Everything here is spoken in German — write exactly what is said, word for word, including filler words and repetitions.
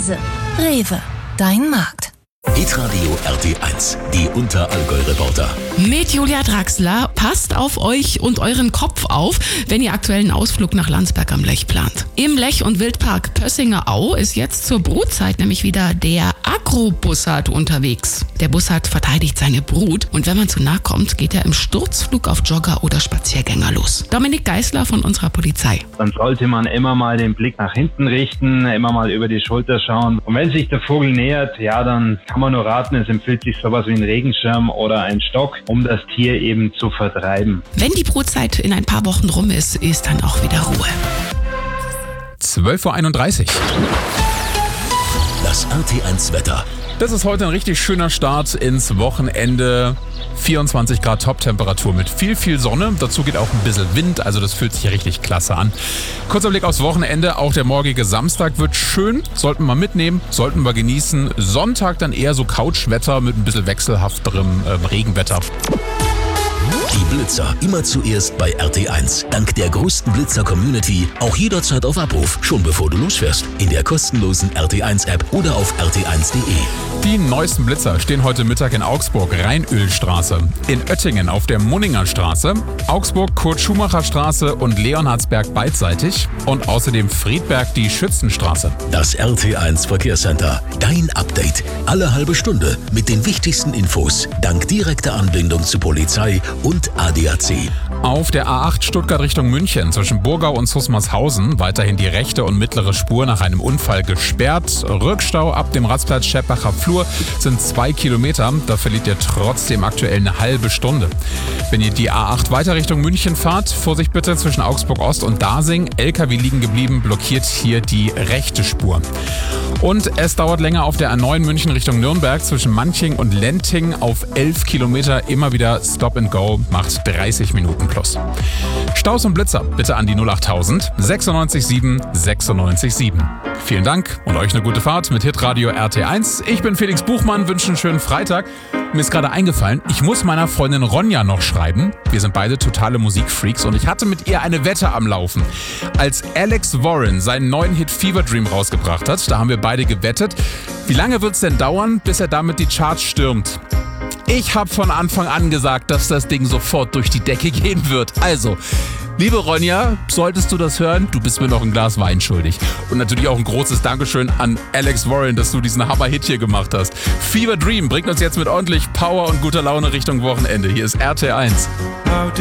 Preise. Rewe, dein Markt. Hitradio R T eins, die Unterallgäu-Reporter. Mit Julia Draxler. Passt auf euch und euren Kopf auf, wenn ihr aktuell einen Ausflug nach Landsberg am Lech plant. Im Lech- und Wildpark Pössinger Au ist jetzt zur Brutzeit nämlich wieder der Agrobussard unterwegs. Der Bussard verteidigt seine Brut und wenn man zu nah kommt, geht er im Sturzflug auf Jogger oder Spaziergänger los. Dominik Geisler von unserer Polizei. Dann sollte man immer mal den Blick nach hinten richten, immer mal über die Schulter schauen. Und wenn sich der Vogel nähert, ja, dann kann man nur raten, es empfiehlt sich sowas wie ein Regenschirm oder ein Stock, um das Tier eben zu vertreiben. Wenn die Brutzeit in ein paar Wochen rum ist, ist dann auch wieder Ruhe. zwölf Uhr einunddreißig. Das R T eins Wetter. Das ist heute ein richtig schöner Start ins Wochenende. vierundzwanzig Grad Top-Temperatur mit viel, viel Sonne. Dazu geht auch ein bisschen Wind, also das fühlt sich richtig klasse an. Kurzer Blick aufs Wochenende. Auch der morgige Samstag wird schön. Sollten wir mitnehmen, sollten wir genießen. Sonntag dann eher so Couchwetter mit ein bisschen wechselhafterem äh, Regenwetter. Die Blitzer immer zuerst bei R T eins. Dank der größten Blitzer-Community auch jederzeit auf Abruf, schon bevor du losfährst. In der kostenlosen R T eins App oder auf r t eins punkt de. Die neuesten Blitzer stehen heute Mittag in Augsburg, Rheinölstraße, in Oettingen auf der Munninger Straße, Augsburg Kurt-Schumacher-Straße und Leonhardsberg beidseitig und außerdem Friedberg die Schützenstraße. Das R T eins Verkehrscenter. Dein Update. Alle halbe Stunde mit den wichtigsten Infos. Dank direkter Anbindung zu Polizei und A D A C. Auf der A acht Stuttgart Richtung München zwischen Burgau und Susmarshausen weiterhin die rechte und mittlere Spur nach einem Unfall gesperrt. Rückstau ab dem Rastplatz Scheppacher Flur sind zwei Kilometer. Da verliert ihr trotzdem aktuell eine halbe Stunde. Wenn ihr die A acht weiter Richtung München fahrt, Vorsicht bitte zwischen Augsburg Ost und Dasing. L K W liegen geblieben, blockiert hier die rechte Spur. Und es dauert länger auf der A neun München Richtung Nürnberg zwischen Manching und Lenting auf elf Kilometer. Immer wieder Stop and Go, macht dreißig Minuten plus. Staus und Blitzer bitte an die null achttausend sechsundneunzig sieben sechsundneunzig sieben. Vielen Dank und euch eine gute Fahrt mit Hitradio R T eins. Ich bin Felix Buchmann, wünsche einen schönen Freitag. Mir ist gerade eingefallen, ich muss meiner Freundin Ronja noch schreiben. Wir sind beide totale Musikfreaks und ich hatte mit ihr eine Wette am Laufen. Als Alex Warren seinen neuen Hit Fever Dream rausgebracht hat, da haben wir beide gewettet. Wie lange wird es denn dauern, bis er damit die Charts stürmt? Ich habe von Anfang an gesagt, dass das Ding sofort durch die Decke gehen wird. Also, liebe Ronja, solltest du das hören, du bist mir noch ein Glas Wein schuldig. Und natürlich auch ein großes Dankeschön an Alex Warren, dass du diesen Hammer-Hit hier gemacht hast. Fever Dream bringt uns jetzt mit ordentlich Power und guter Laune Richtung Wochenende. Hier ist R T eins. How